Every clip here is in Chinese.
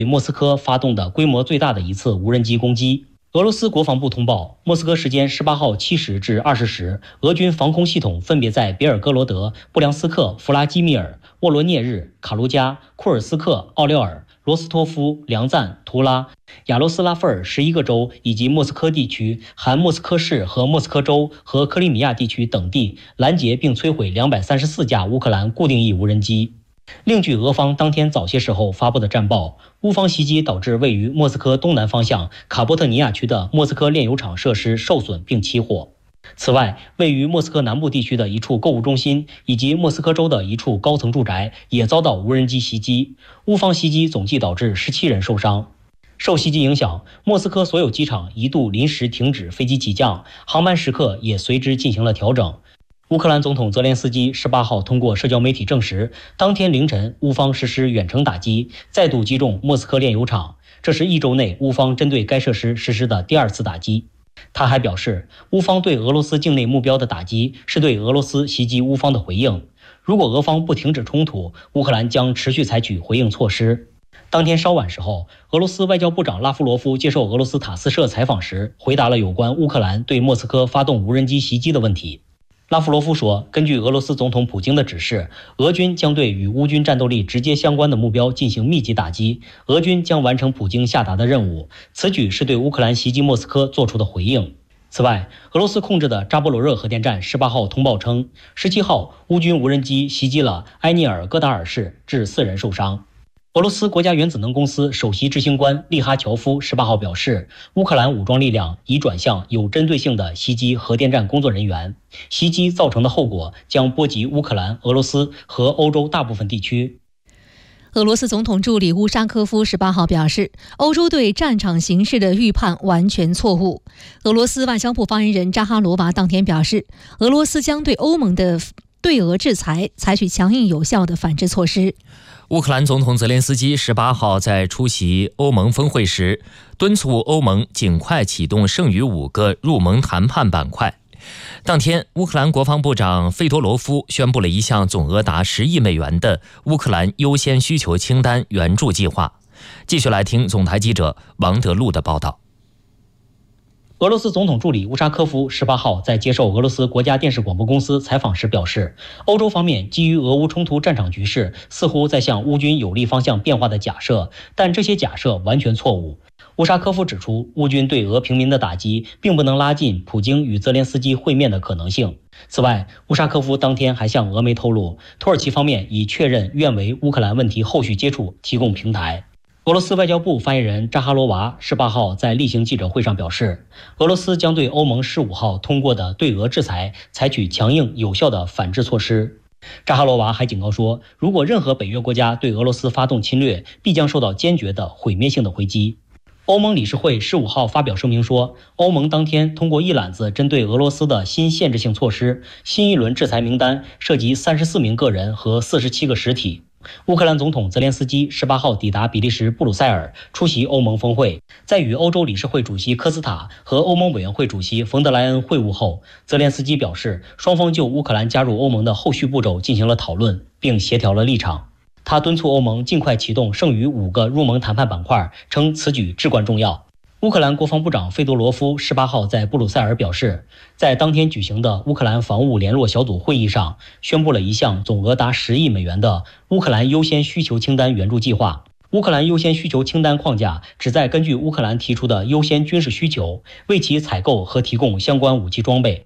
对莫斯科发动的规模最大的一次无人机攻击。俄罗斯国防部通报，莫斯科时间18号7时至20时，俄军防空系统分别在别尔哥罗德、布良斯克、弗拉基米尔、沃罗涅日、卡卢加、库尔斯克、奥廖尔、罗斯托夫、梁赞、图拉、亚罗斯拉夫尔11个州以及莫斯科地区（含莫斯科市和莫斯科州和克里米亚地区）等地拦截并摧毁234架乌克兰固定翼无人机。另据俄方当天早些时候发布的战报，乌方袭击导致位于莫斯科东南方向卡波特尼亚区的莫斯科炼油厂设施受损并起火。此外，位于莫斯科南部地区的一处购物中心以及莫斯科州的一处高层住宅也遭到无人机袭击。乌方袭击总计导致17人受伤。受袭击影响，莫斯科所有机场一度临时停止飞机起降，航班时刻也随之进行了调整。乌克兰总统泽连斯基18号通过社交媒体证实，当天凌晨乌方实施远程打击，再度击中莫斯科炼油厂，这是1周内乌方针对该设施实施的第2次打击。他还表示，乌方对俄罗斯境内目标的打击是对俄罗斯袭击乌方的回应，如果俄方不停止冲突，乌克兰将持续采取回应措施。当天稍晚时候，俄罗斯外交部长拉夫罗夫接受俄罗斯塔斯社采访时，回答了有关乌克兰对莫斯科发动无人机袭击的问题。拉夫罗夫说，根据俄罗斯总统普京的指示，俄军将对与乌军战斗力直接相关的目标进行密集打击，俄军将完成普京下达的任务。此举是对乌克兰袭击莫斯科做出的回应。此外，俄罗斯控制的扎波罗热核电站18号通报称，17号乌军无人机袭击了埃涅尔戈达尔市，致4人受伤。俄罗斯国家原子能公司首席执行官利哈乔夫18号表示，乌克兰武装力量已转向有针对性的袭击核电站工作人员，袭击造成的后果将波及乌克兰、俄罗斯和欧洲大部分地区。 俄罗斯总统助理乌沙科夫18号表示，欧洲对战场形势的预判完全错误。俄罗斯外交部发言人扎哈罗娃当天表示，俄罗斯将对欧盟的对俄制裁采取强硬有效的反制措施。 乌克兰总统泽连斯基18号在出席欧盟峰会时，敦促欧盟尽快启动剩余5个入盟谈判板块。当天，乌克兰国防部长费多罗夫宣布了一项总额达10亿美元的乌克兰优先需求清单援助计划。继续来听总台记者王德禄的报道。 俄罗斯总统助理乌沙科夫18号在接受俄罗斯国家电视广播公司采访时表示，欧洲方面基于俄乌冲突战场局势似乎在向乌军有利方向变化的假设，但这些假设完全错误。乌沙科夫指出，乌军对俄平民的打击并不能拉近普京与泽连斯基会面的可能性。此外，乌沙科夫当天还向俄媒透露，土耳其方面已确认愿为乌克兰问题后续接触提供平台。俄罗斯外交部发言人扎哈罗娃18号在例行记者会上表示，俄罗斯将对欧盟15号通过的对俄制裁采取强硬有效的反制措施。扎哈罗娃还警告说，如果任何北约国家对俄罗斯发动侵略，必将受到坚决的毁灭性的回击。欧盟理事会15号发表声明说，欧盟当天通过一揽子针对俄罗斯的新限制性措施，新一轮制裁名单涉及34名个人和47个实体。乌克兰总统泽连斯基18号抵达比利时布鲁塞尔出席欧盟峰会，在与欧洲理事会主席科斯塔和欧盟委员会主席冯德莱恩会晤后，泽连斯基表示，双方就乌克兰加入欧盟的后续步骤进行了讨论，并协调了立场。他敦促欧盟尽快启动剩余5个入盟谈判板块，称此举至关重要。乌克兰国防部长费多罗夫18号在布鲁塞尔表示，在当天举行的乌克兰防务联络小组会议上，宣布了一项总额达10亿美元的乌克兰优先需求清单援助计划。乌克兰优先需求清单框架旨在根据乌克兰提出的优先军事需求，为其采购和提供相关武器装备。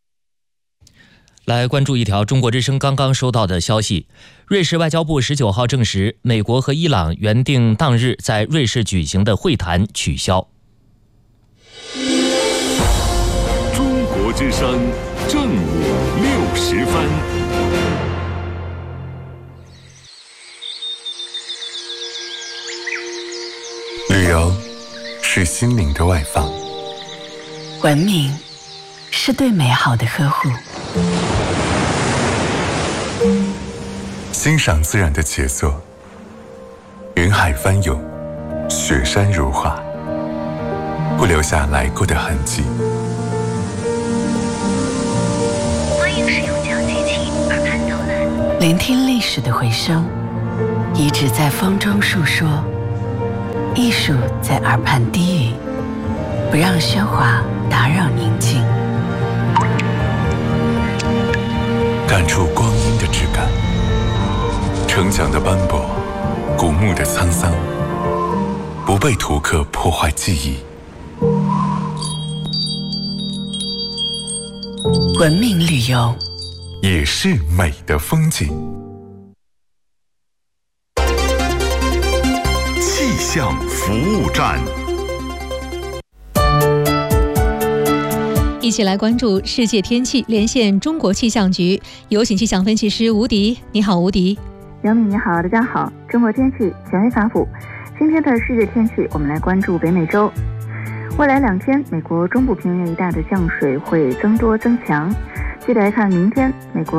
来关注一条中国之声刚刚收到的消息，瑞士外交部19号证实，美国和伊朗原定当日在瑞士举行的会谈取消。 中国之声正午60分。 旅游是心灵的外放， 文明是对美好的呵护， 欣赏自然的杰作，云海翻涌，雪山如画，不留下来过的痕迹。 欢迎使用讲机器耳畔导览，聆听历史的回声，遗址在风中述说， 艺术在耳畔低语，不让喧哗打扰宁静。 感触光阴的质感，城墙的斑驳，古墓的沧桑，不被图刻破坏记忆。 文明旅游也是美的风景。 气象服务站， 一起来关注世界天气，连线中国气象局，有请气象分析师吴迪。你好，吴迪。 杨敏你好，大家好。中国天气权威发布，今天的世界天气，我们来关注北美洲。未来2天，美国中部平原一带的降水会增多增强。具体来看，明天美国